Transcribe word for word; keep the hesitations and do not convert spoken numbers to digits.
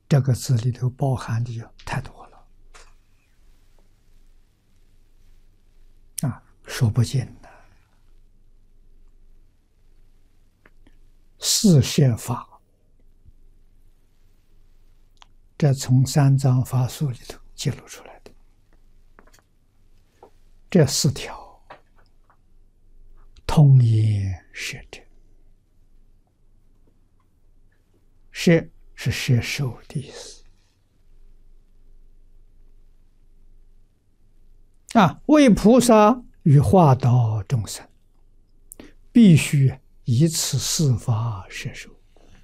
这个字里头包含的就太多了啊，说不尽的。四摄法，这从三藏法术里头记录出来的。这四条通言摄者，摄是摄受的意思啊，为菩萨与化导众生，必须以此四法摄受。